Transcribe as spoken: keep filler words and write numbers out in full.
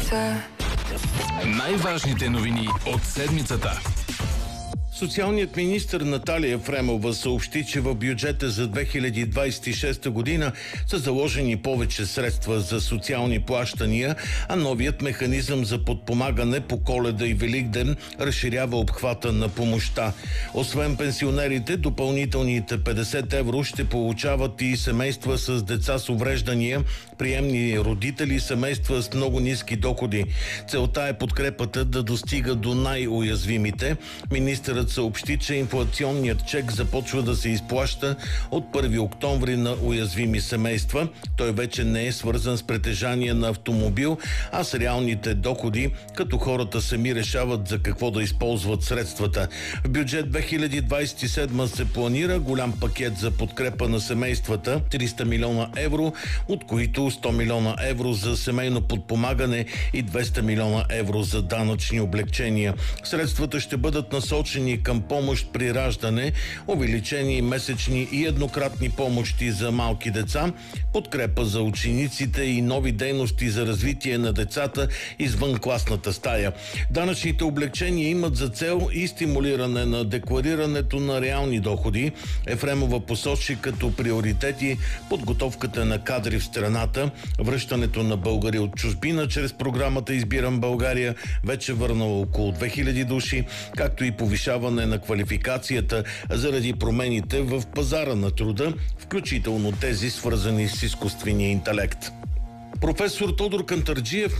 Най-важните новини от седмицата. Социалният министър Наталия Ефремова съобщи, че в бюджета за две хиляди двадесет и шеста година са заложени повече средства за социални плащания, а новият механизъм за подпомагане по Коледа и Великден разширява обхвата на помощта. Освен пенсионерите, допълнителните петдесет евро ще получават и семейства с деца с увреждания, приемни родители и семейства с много ниски доходи. Целта е подкрепата да достига до най-уязвимите. Министърът съобщи, че инфлационният чек започва да се изплаща от първи октомври на уязвими семейства. Той вече не е свързан с притежание на автомобил, а с реалните доходи, като хората сами решават за какво да използват средствата. В бюджет две хиляди двадесет и седма се планира голям пакет за подкрепа на семействата – триста милиона евро, от които сто милиона евро за семейно подпомагане и двеста милиона евро за данъчни облекчения. Средствата ще бъдат насочени към помощ при раждане, увеличени месечни и еднократни помощи за малки деца, подкрепа за учениците и нови дейности за развитие на децата извън класната стая. Данъчните облекчения имат за цел и стимулиране на декларирането на реални доходи. Ефремова посочи като приоритети подготовката на кадри в страната, връщането на българи от чужбина чрез програмата Избирам България, вече върнала около две хиляди души, както и повишаване на квалификацията заради промените в пазара на труда, включително тези свързани с изкуствения интелект. Професор Тодор Кантарджиев